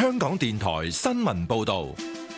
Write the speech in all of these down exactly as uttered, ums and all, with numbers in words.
香港電台新聞報道。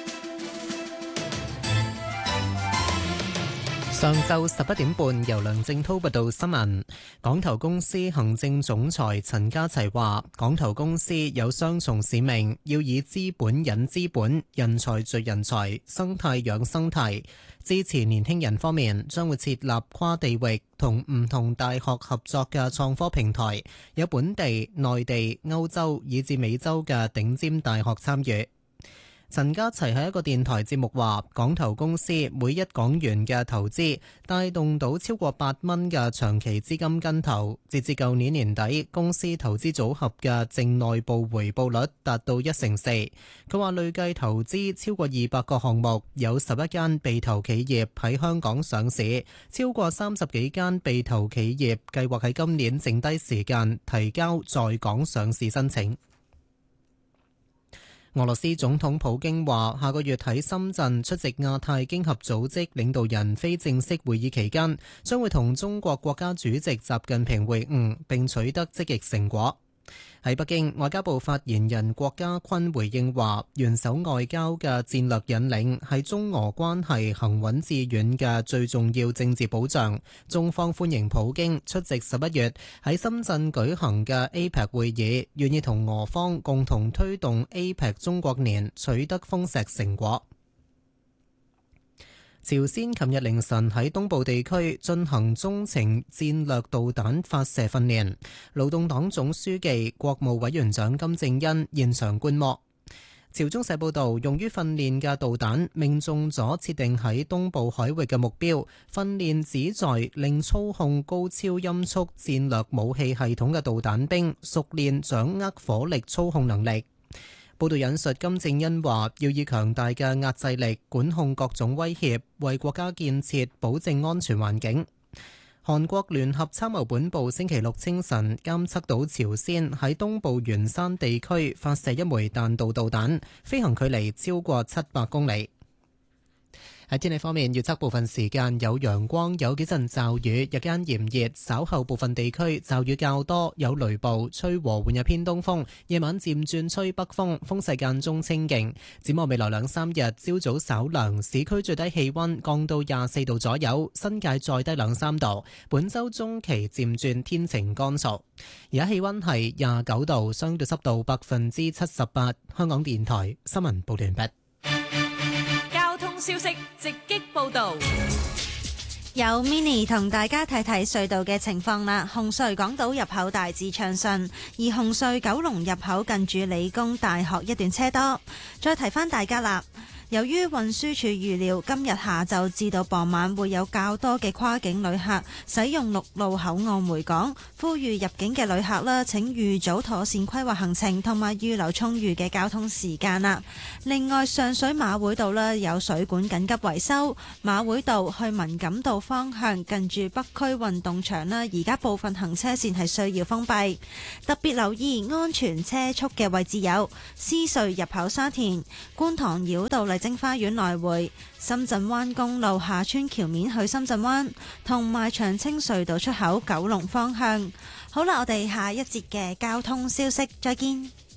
上晝十一點半，由梁正滔報道新聞。港投公司行政總裁陳家齊話，港投公司有雙重使命，要以資本引資本、人才聚人才、生態養生態。支持年輕人方面，將會設立跨地域同唔同大學合作嘅創科平台，有本地、內地、歐洲以至美洲嘅頂尖大學參與。陳家齊喺一個電台節目話，港投公司每一港元嘅投資帶動到超過八蚊嘅長期資金跟投，截至舊年年底，公司投資組合嘅淨內部回報率達到一成四。佢話累計投資超過二百個項目，有十一間被投企業喺香港上市，超過三十幾間被投企業計劃喺今年剩低時間提交在港上市申請。俄羅斯總統普京話，下個月喺深圳出席亞太經合組織領導人非正式會議期間，將會同中國國家主席習近平會晤，並取得積極成果。喺北京，外交部發言人郭家坤回應話，元首外交嘅戰略引領係中俄關係行穩致遠嘅最重要政治保障。中方歡迎普京出席十一月喺深圳舉行嘅 A P E C 會議，願意同俄方共同推動 A P E C 中國年取得豐碩成果。朝鮮琴日凌晨喺東部地區進行中程戰略導彈發射訓練，勞動黨總書記、國務委員長金正恩現場觀摩。朝中社報道，用於訓練嘅導彈命中咗設定喺東部海域嘅目標，訓練旨在令操控高超音速戰略武器系統嘅導彈兵熟練掌握火力操控能力。報道引述金正恩話，要以強大嘅壓制力管控各種威脅，為國家建設保證安全環境。韓國聯合參謀本部星期六清晨監測到朝鮮喺東部元山地區發射一枚彈道導彈，飛行距離超過七百公里。喺天氣方面，預測部分時間有陽光，有幾陣驟雨，日間炎熱，稍後部分地區驟雨較多，有雷暴，吹和緩日偏東風，夜晚漸轉吹北風，風勢間中清勁。展望未來兩三日，朝早稍涼，市區最低氣溫降到廿四度左右，新界再低兩三度。本週中期漸轉天晴乾燥。而家氣溫係廿九度，相對濕度百分之七十八。香港電台新聞報道完畢。 消息直擊報道， 有 Mini 同大家睇睇隧道嘅情況啦。紅隧港島入口大致暢順，而紅隧九龍入口近住理工大學一段車多。再提翻大家啦，由於運輸署預料今日下晝至到傍晚會有較多嘅跨境旅客使用陸路口岸回港，呼籲入境嘅旅客啦，請預早妥善規劃行程同埋預留充裕嘅交通時間啦。另外，上水馬會道呢有水管緊急維修，馬會道去文錦道方向近住北區運動場啦，而家部分行車線係需要封閉，特別留意安全車速嘅位置有獅隧入口沙田、觀塘繞道麗晶花園來回、深圳灣公路下村橋面去深圳灣，同埋長青隧道出口九龍方向。好啦，我哋下一節嘅交通消息再見。